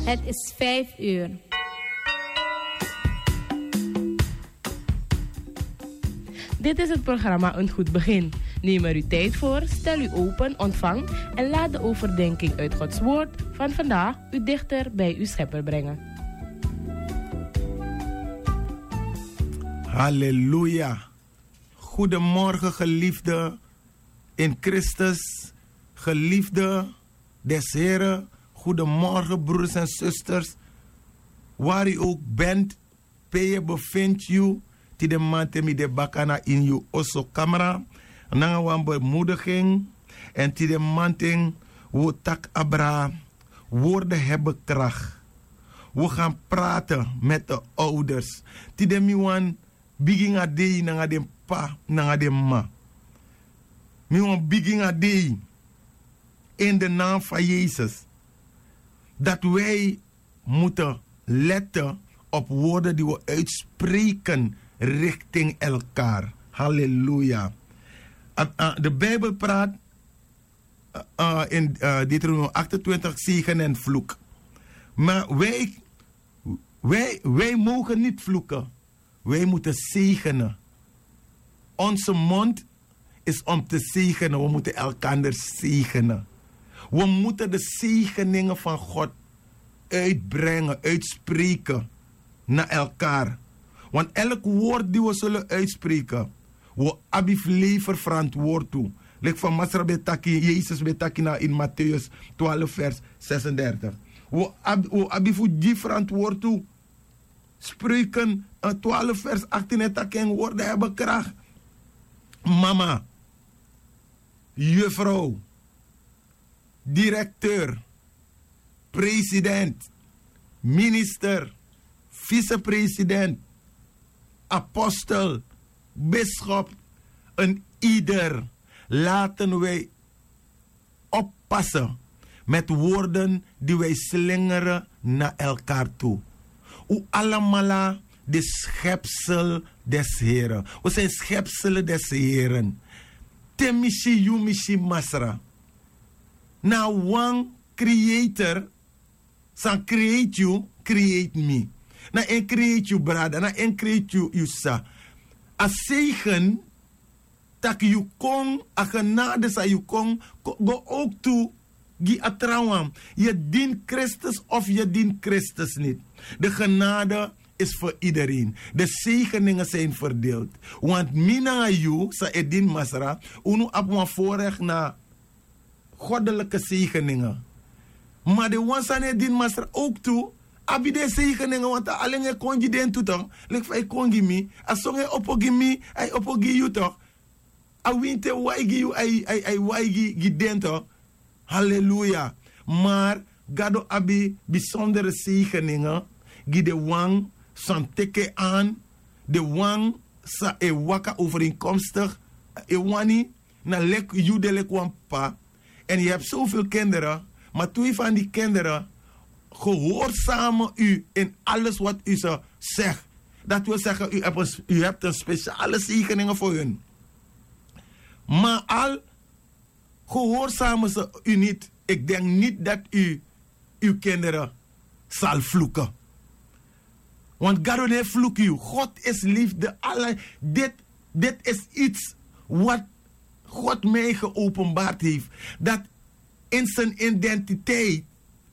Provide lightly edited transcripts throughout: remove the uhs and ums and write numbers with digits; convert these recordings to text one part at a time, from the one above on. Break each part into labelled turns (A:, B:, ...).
A: Het is 5 uur.
B: Dit is het programma Een Goed Begin. Neem er uw tijd voor, stel u open, ontvang en laat de overdenking uit Gods Woord van vandaag u dichter bij uw Schepper brengen.
C: Halleluja. Goedemorgen geliefde in Christus, geliefde des Heren. Goedemorgen broeders en zusters. Waar u ook bent, je bevindt u. Die de mantemi de bakana in uw osso camera. Na een bemoediging. En die de manting wo tak abra. Woorden hebben kracht. We gaan praten met de ouders. Die de miwan biging a day na de pa na de ma. Miwan biging a day. In de naam van Jezus. Dat wij moeten letten op woorden die we uitspreken richting elkaar. Halleluja. De Bijbel praat in Deuteronomium 28 zegen en vloek. Maar wij mogen niet vloeken. Wij moeten zegenen. Onze mond is om te zegenen. We moeten elkaar zegenen. We moeten de zegeningen van God uitbrengen, uitspreken naar elkaar. Want elk woord die we zullen uitspreken, we abif lever verantwoord toe. Lek van Masra betaki, Jezus betaki na in Matthäus 12 vers 36. We abif die verantwoord toe. Spreuken 12 vers 18 en takken woorden hebben kracht. Mama, juffrouw, directeur, president, minister, vicepresident, apostel, bisschop, en ieder. Laten wij oppassen met woorden die wij slingeren naar elkaar toe. U allemaal de schepsel des Heren. We zijn schepselen des Heren. Temishi yumishi masra. Na one creator, san create you, create me. Na en create you brother, na en create you sa. A zegen, tak you kon, a genade sa you kon, go ook toe, gi a trouwam. Je dient Christus of je dient Christus niet. De genade is voor iedereen. De zegeningen zijn verdeeld. Want mina you, sa edin masra, unu ap wan voorrecht na goddelijke zegeningen. Maar de wansane din masra ook toe, abi de zegeningen, want alleen je kon je den toe toch? Lek van je kon je me, als je opogi me, hij opogi you toch? A winte waigi you, hij waigi den toch? Halleluja. Maar gado abi bijzondere zegeningen, gi de wang san teke aan, de wang sa e waka overeenkomstig, e wani, na lek you de lek wan pa. En je hebt zoveel kinderen, maar twee van die kinderen gehoorzamen u in alles wat u ze zegt. Dat wil zeggen, u hebt een speciale zegeningen voor hun. Maar al gehoorzamen ze u niet, ik denk niet dat u uw kinderen zal vloeken. Want God wil vloeken u. God is liefde. Dit is iets wat God mij geopenbaard heeft. Dat in zijn identiteit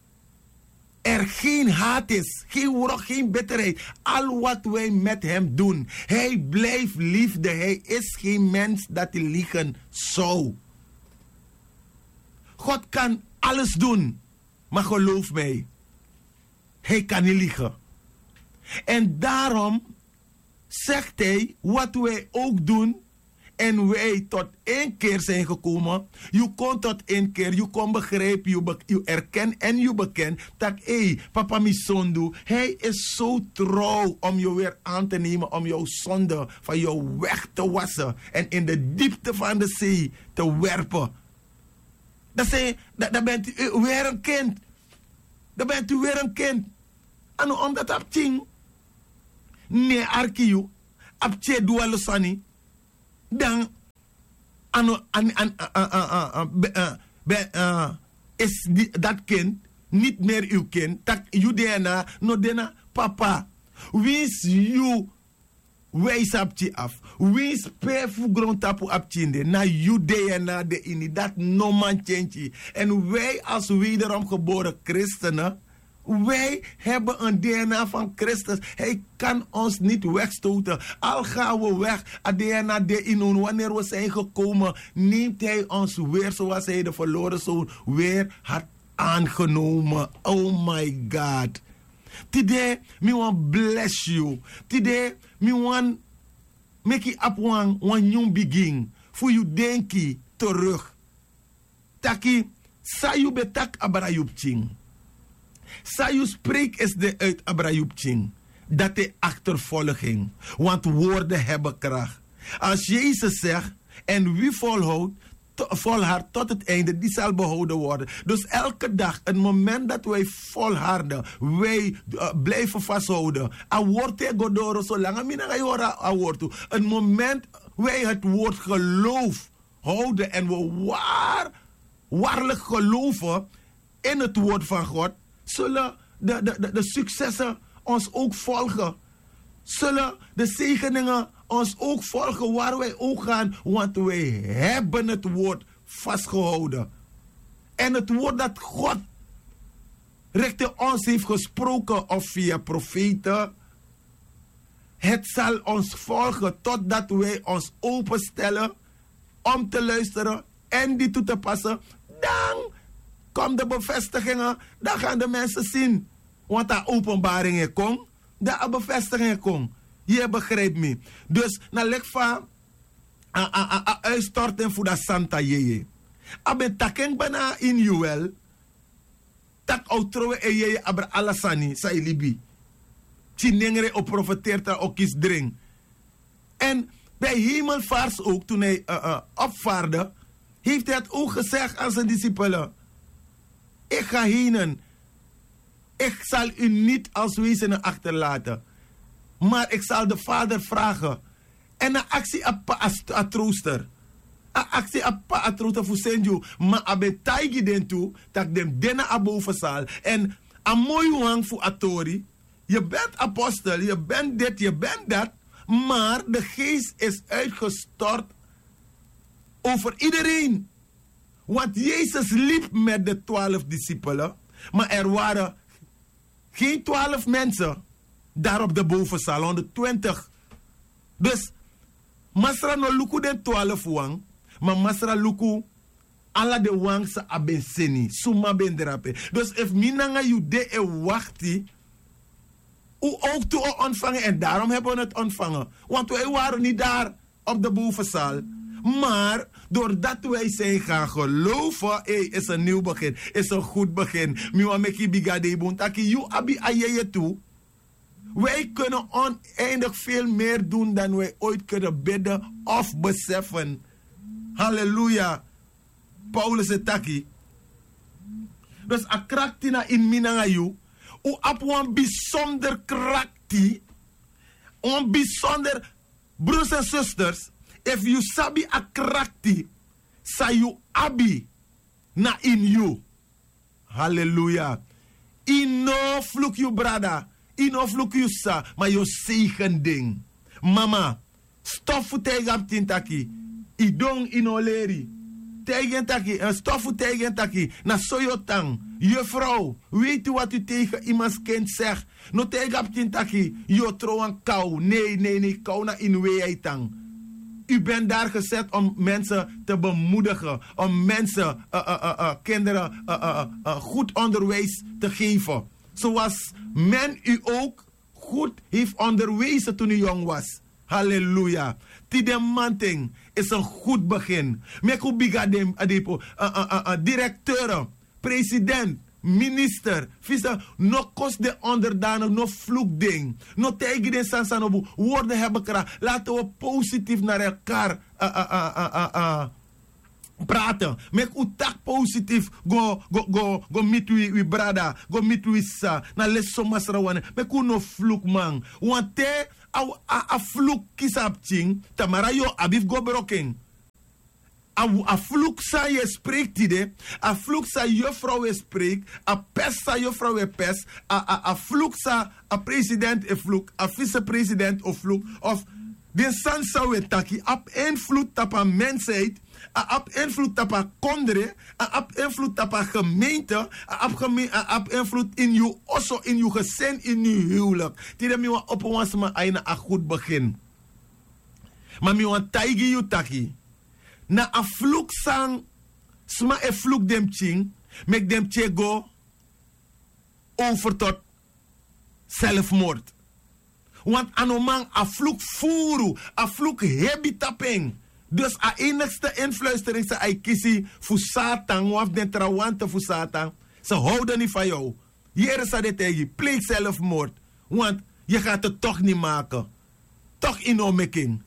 C: er geen haat is, geen wrok, geen bitterheid. Al wat wij met hem doen. Hij blijft liefde. Hij is geen mens dat hij liegen zou. God kan alles doen. Maar geloof mij. Hij kan niet liegen. En daarom zegt hij wat wij ook doen. En wij tot één keer zijn gekomen. Je kon tot één keer. Je kon begrijpen. Je erkent en je bekent. Dat papa mi zonde. Hij is zo trouw om je weer aan te nemen. Om jouw zonde van jou weg te wassen. En in de diepte van de zee te werpen. Dat bent u weer een kind. Dan bent u weer een kind. En omdat dat ting. Nee, arkiu. Apche dualosani. Dan is dat kind niet meer uw kind. Tak judena no dena papa. Wins you wijs apchi af. Wins per fu grond tapu apchinde. Na judena de ini. Dat no man change. En wij als wederom geboren christenen. Wij hebben een DNA van Christus. Hij kan ons niet wegstoten. Al gaan we weg, het DNA de in wanneer we zijn gekomen, neemt hij ons weer zoals hij de verloren zoon weer had aangenomen. Oh my God. Today, me want bless you. Today, me want make it up one new begin. Voor je denken terug. Taki, sa you betak abrayupching. Sayu spreek is de uit Abraham dat de achtervolging, want woorden hebben kracht. Als Jezus zegt, en wie volhardt tot het einde, die zal behouden worden. Dus elke dag, het moment dat wij volharden, wij blijven vasthouden. A woord te godoro, zolang we niet het moment wij het woord geloof houden en we waarlijk geloven in het woord van God, zullen de successen ons ook volgen. Zullen de zegeningen ons ook volgen waar wij ook gaan. Want wij hebben het woord vastgehouden. En het woord dat God richting ons heeft gesproken of via profeten. Het zal ons volgen totdat wij ons openstellen om te luisteren en die toe te passen. Dan komt de bevestigingen, dan gaan de mensen zien. Want daar openbaringen komt, daar bevestigingen komt. Je begrijpt me. Dus, na lekva, uitstorten voor dat Santa Yeye. Aben taken bana in Joel, tak outrowe e Yeye abra alasani, sa ilibi. Chinengre op profeteert er ook iets drink. En bij hemelvaars ook, toen hij opvaarde, heeft hij het ook gezegd aan zijn discipelen. Ik ga heen. Ik zal u niet als wezen achterlaten. Maar ik zal de Vader vragen. En een actie a trooster. Een actie a trooster voor Senju. Maar abe taigi den toe. Dat dem dena a boven zal. En een mooi wang voor Atori. Je bent apostel. Je bent dit. Je bent dat. Maar de geest is uitgestort over iedereen. Want Jezus liep met de 12 discipelen. Maar er waren geen 12 mensen daar op de bovenzaal. 120. Dus Masra no luku de 12 wang. Maar Masra luku alla de wang sa abenseni. Suma benderape. Dus if minanga jude e wachti. U ook toe ontvangen. En daarom hebben we het ontvangen. Want wij waren niet daar op de bovenzaal. Maar doordat wij zijn gaan geloven, is een nieuw begin, is een goed begin. Wij kunnen oneindig veel meer doen dan wij ooit kunnen bidden of beseffen. Halleluja. Paulus het taki. Dus a kraktina in minangayu. U op een bijzonder krakti. Een bijzonder, broers en zusters. If you sabi a krakti, sa you abi na in you. Hallelujah. Ino vloek you brada. Ino vloek you sa. Maar you zegen ding. Mama, stofu tegen tintaki. Idong ino leri. Tegen taki. Stofu tegen taki. Na soyotang. Juffrouw, weet u wat u tegen iemands kind zegt? No tegen tintaki. Je trouwen kou. Nee. Kou na in weeitang. U bent daar gezet om mensen te bemoedigen. Om mensen, kinderen, goed onderwijs te geven. Zoals men u ook goed heeft onderwezen toen u jong was. Halleluja. Tidemanting is een goed begin. Meku bigadem adepo. Directeur, president, minister, visa, no kost de onderdanen, no vloekding. No tegen de sansanobu. Woorden hebben kracht. Laten we positief naar elkaar praten. Mek u tak positief. Go meet we brada. Go meet we sa. Na les somasrawane. Mek u no vloek man. Want te a vloek kisapching. Tamara yo abif go broken. A vloeksa je spreekt die, a vloeksa juffrouw je spreekt, a pesta juffrouw je pest, a vloeksa a president e vloek, a vicepresident of vloek, of de sansa we taki, ap invloed tapa mensheid, ap invloed op een kondre, ap invloed op een gemeente, ap invloed in je osso, in je gezin, in je huwelijk. Die mi op ons maar een goed begin. Maar mi wan taigi you taki. Na a vloek sang, sma e vloek dem ching, mek dem go over tot zelfmoord. Want anoman a vloek furu, a vloek hebitapeng. Dus a enigste influistering ze ai kisi voor Satan, of den trouwante voor Satan. Ze houden niet van jou. Hier is het tegen, pleeg zelfmoord. Want je gaat het toch niet maken. Toch in ommeking.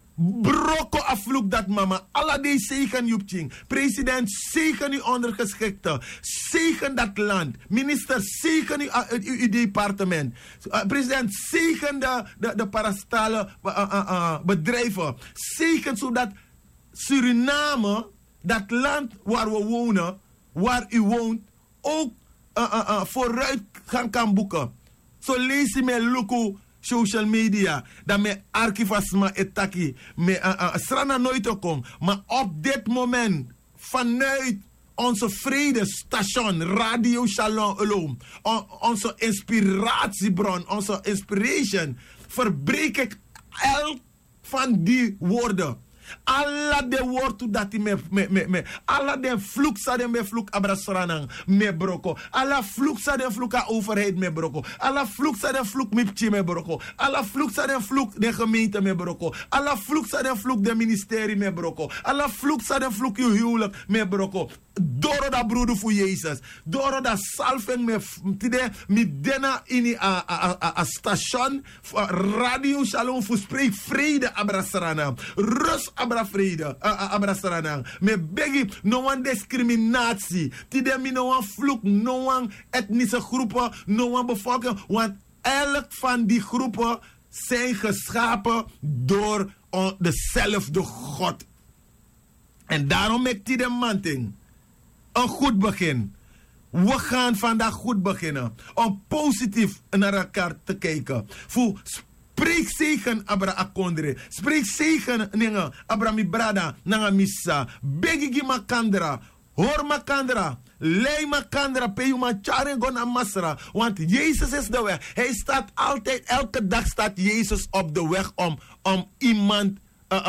C: Broko afvloek dat mama. Alla die zegen jupching. President zegen uw ondergeschikte. Zegen dat land. Minister zegen uw departement. President zegen de parastale bedrijven. Zegen zodat Suriname, dat land waar we wonen, waar u woont, ook vooruit kan boeken. Zo lees je met Luku social media, dat me archivasma etaki, me strana nooit te komen. Maar op dit moment, vanuit onze vredestation, Radio Shalom Alom, onze inspiratiebron, onze inspiration, verbreek ik elk van die woorden. Alla de woorden dat die me alla de vloeksa de me vloek abrasranang me broko. Alla vloeksa de vloeka overheid me broko. Alla vloeksa de vloek mipchi me broko. Alla vloeksa de vloek de gemeente me broko. Alla vloeksa de vloek de ministerie me broko. Alla vloeksa de vloek uw huwelijk me broko. Doro da broeder voor Jezus. Doro da salving me tide mi dena in a station Radio Shalom voor spreek vrede abrasranang. Rust abra vrede, abra saranang. Me begi, no one discriminatie. Tide mi no one vloek, no one etnische groepen, no one bevolking. Want elk van die groepen zijn geschapen door dezelfde God. En daarom maakt die de manting een goed begin. We gaan vandaag goed beginnen. Om positief naar elkaar te kijken. Voor spreek zegen abra akondre. Spreek zegen ninga abra mi brada nanga missa. Begigi makandra. Hoor makandra. Lei makandra. Peyuma charengon amasra. Want Jezus is de weg. Hij staat altijd, elke dag staat Jezus op de weg om iemand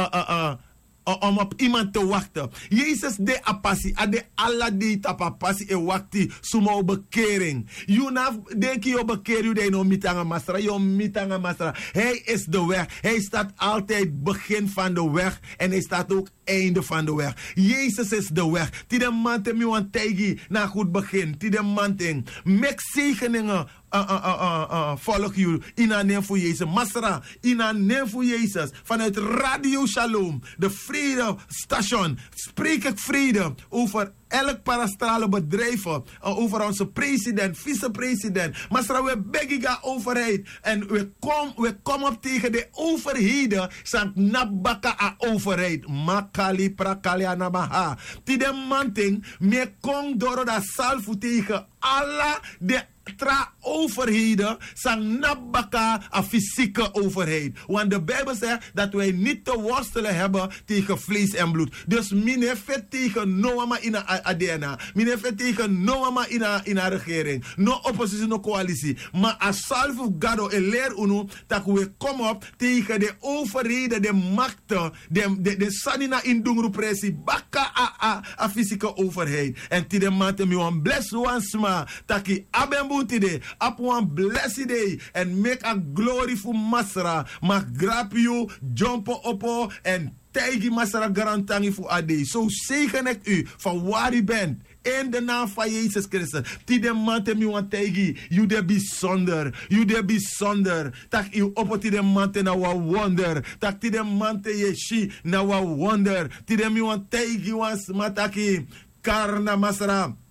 C: om op iemand te wachten. Jezus de apassi, ade alla die tapapassi e wakti sumo bekering. You denk je bekering, you no mitanga masra, you mitanga masra. Hij is de weg. Hij staat altijd begin van de weg en hij staat ook einde van de weg. Jezus is de weg. Tide mante mi wan tegi na goed begin. Tide manting. Mek zegeningen volg jullie in een naam voor Jezus. Masra, in een naam voor Jezus. Vanuit Radio Shalom, de vrede station, spreek ik vrede over elk parastrale bedrijf, over onze president, vicepresident. Masra, we begiga overheid. En we komen op tegen de overheden. Sant nabaka a overheid. Makali prakali anabaha. Tide manting, me kong door dat salvo tegen alla de tra overheden zijn nabaka een fysieke overheid. Want de Bijbel zegt dat wij niet te worstelen hebben tegen vlees en bloed. Dus mine vet tegen Noama in een ADNA. Mine vet tegen Noama in een regering. No oppositie, no coalitie. Maar als salvo gado en leer unu dat we komen op tegen de overheden, de machten, de sanina in dungrupressie. Baka a fysieke overheid. En tide mate mi wan bless once ma taki abembu today, up one blessed day, and make a glory for Masra. Mag grab you, jump op en tijgi Masra garantangi voor ade. Zo zegen ik u van waar u bent. In de naam van Jezus Christus. Tide mante mi wan tijgi. You de bijzonder. You de bijzonder. Tak u op tide mante na wa wonder. Tak tide mante yeshi na wa wonder. Tide mi wan tijgi wan smataki. Karna Masra.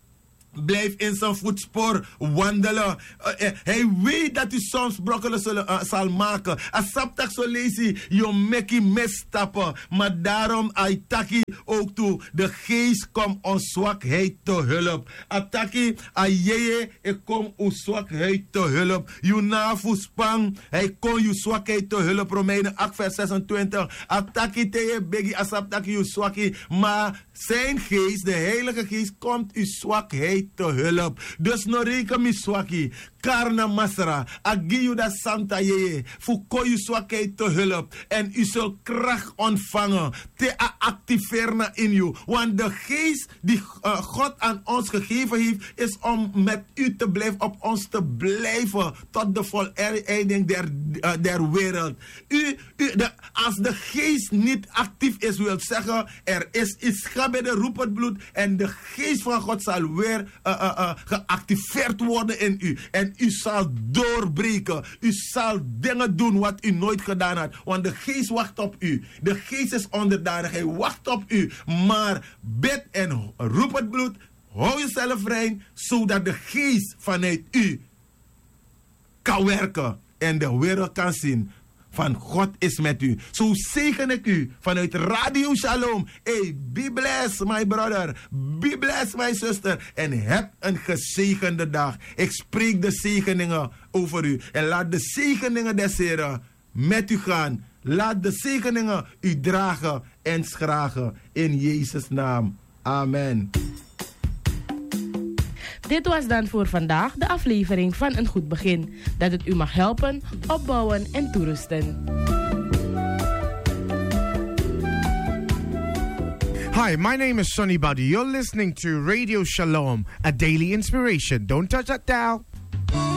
C: Blijf in zijn voetspoor wandelen. Hij weet dat u soms brokkelen zal maken. Asaptak zo lazy, je meki misstappen. Maar daarom aitaki ook toe. De geest komt ons zwakheid te hulp. Ataki ayeye, ik kom uw zwakheid te hulp. Je nafuspang, hij komt uw zwakheid te hulp. Romeinen 8 vers 26. Ataki teye begi asaptaki uw zwakheid. Maar zijn geest, de Heilige Geest, komt uw zwakheid te hulp. Dus no reken mi zwakkie. Karna masra. Agiyu da santa yeye. Fuko uw zwakheid te hulp. En u zult kracht ontvangen. Te activeren in u. Want de geest die God aan ons gegeven heeft, is om met u te blijven, op ons te blijven. Tot de voleinding der wereld. Als de geest niet actief is, wil zeggen, er is iets bij de roepend bloed. En de geest van God zal weer geactiveerd worden in u. En u zal doorbreken. U zal dingen doen wat u nooit gedaan had. Want de geest wacht op u. De geest is onderdanig. Hij wacht op u. Maar bid en roep het bloed. Hou jezelf rein. Zodat de geest vanuit u kan werken. En de wereld kan zien. Van God is met u. Zo zegen ik u vanuit Radio Shalom. Hey, be blessed, my brother. Be blessed, my sister. En heb een gezegende dag. Ik spreek de zegeningen over u. En laat de zegeningen des Heren met u gaan. Laat de zegeningen u dragen en schragen. In Jezus' naam. Amen.
B: Dit was dan voor vandaag de aflevering van Een Goed Begin. Dat het u mag helpen, opbouwen en toerusten.
A: Hi, my name is Sonny Buddy. You're listening to Radio Shalom, a daily inspiration. Don't touch that dial.